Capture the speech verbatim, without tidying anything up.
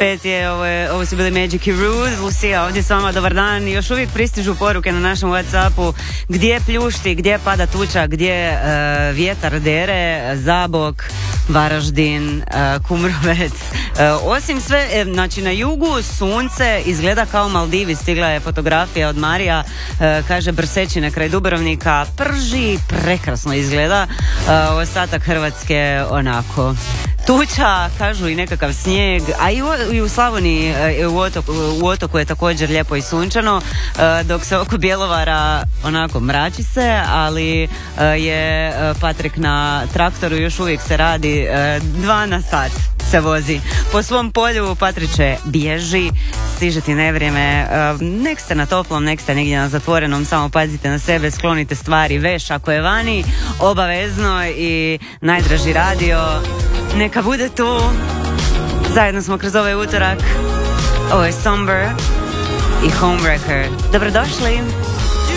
pet je, ovo, je, ovo su bili Magic i Rude. Lucia ovdje s vama, dobar dan. Još uvijek pristižu poruke na našem WhatsAppu gdje pljušti, gdje pada tuča, gdje uh, vjetar dere, Zabok, Varaždin, uh, Kumrovec. Uh, osim sve, e, znači na jugu sunce izgleda kao Maldivi, stigla je fotografija od Marija, uh, kaže Brsećine kraj Dubrovnika, prži, prekrasno izgleda, uh, ostatak Hrvatske onako tuča, kažu i nekakav snijeg, a i u, i u Slavoniji i u otoku, u otoku je također lijepo i sunčano, dok se oko Bjelovara onako mrači se, ali je Patrik na traktoru, još uvijek se radi, dva na sat se vozi po svom polju. Patriče, bježi, stiže ti nevrijeme, nek ste na toplom, nek ste negdje na zatvorenom, samo pazite na sebe, sklonite stvari, veš ako je vani, obavezno, i najdraži radio neka bude tu. Zajedno smo kroz ovaj utorak. Ovo je Somber i Homewrecker. Dobrodošli.